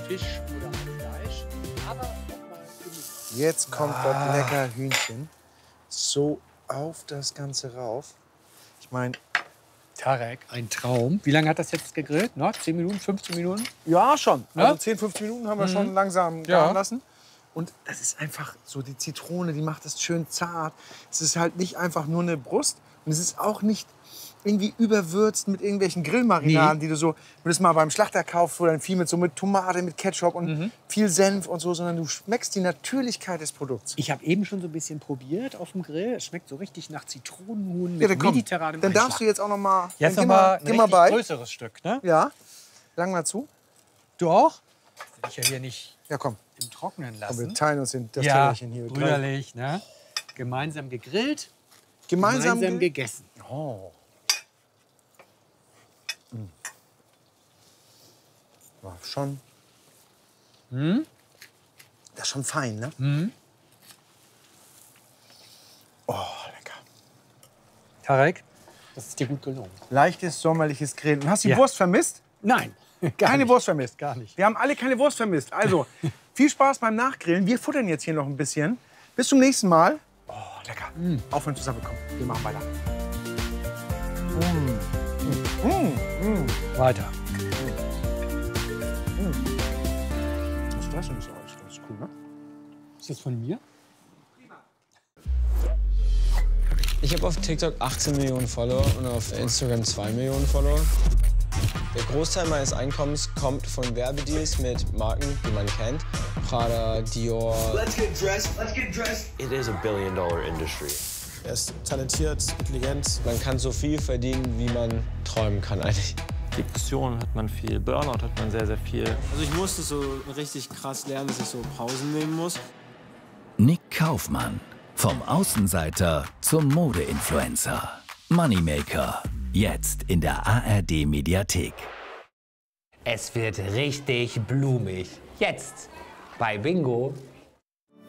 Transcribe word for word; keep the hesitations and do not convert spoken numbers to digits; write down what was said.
Fisch oder als Fleisch. Aber nochmal Jetzt kommt ah. das lecker Hühnchen so auf das Ganze rauf. Ich meine, Tarek, ein Traum. Wie lange hat das jetzt gegrillt? No, zehn Minuten, fünfzehn Minuten? ja, schon. Ja? Also zehn, fünfzehn Minuten haben wir Mhm. schon langsam Ja. garen lassen. Und das ist einfach so, die Zitrone, die macht das schön zart. Es ist halt nicht einfach nur eine Brust. Und es ist auch nicht irgendwie überwürzt mit irgendwelchen Grillmarinaden, Nee. die du so, wenn du es mal beim Schlachter kaufst, wo dann viel mit so mit Tomate, mit Ketchup und Mhm. viel Senf und so, sondern du schmeckst die Natürlichkeit des Produkts. Ich habe eben schon so ein bisschen probiert auf dem Grill. Es schmeckt so richtig nach Zitronenhuhn mit Ja, dann komm, mediterranem dann Einschlag. darfst du jetzt auch noch mal, Jetzt dann noch geh mal ein geh mal richtig bei. größeres Stück, ne? Ja, lang mal zu. Du auch? Will ich ja hier nicht Ja, komm. im Trockenen Komm, wir lassen. teilen uns den, das Ja, Tellerchen hier. brüderlich, ne? Gemeinsam gegrillt, Gemeinsam, gemeinsam ge gegessen. Oh. Mm. War schon. Hm? Das ist schon fein, ne? Hm? Oh, lecker. Tarek, das ist dir gut gelungen. Leichtes sommerliches Grillen. Und hast du die Ja. Wurst vermisst? Nein, gar Keine nicht. Wurst vermisst. Gar nicht. Wir haben alle keine Wurst vermisst. Also, viel Spaß beim Nachgrillen. Wir futtern jetzt hier noch ein bisschen. Bis zum nächsten Mal. Oh, lecker. Mm. Aufhören zusammenkommen. Wir machen weiter. Mm. Mm. Mm. Weiter. Was ist das denn so? Das ist cool, ne? Ist das von mir? Ich habe auf TikTok achtzehn Millionen Follower und auf Instagram zwei Millionen Follower. Der Großteil meines Einkommens kommt von Werbedeals mit Marken, die man kennt. Prada, Dior. Let's get dressed. Let's get dressed. It is a billion dollar industry. Er ist talentiert, intelligent. Man kann so viel verdienen, wie man träumen kann eigentlich. Depressionen hat man viel, Burnout hat man sehr, sehr viel. Also ich musste so richtig krass lernen, dass ich so Pausen nehmen muss. Nick Kaufmann. Vom Außenseiter zum Modeinfluencer. Moneymaker. Jetzt in der A R D-Mediathek. Es wird richtig blumig. Jetzt bei Bingo.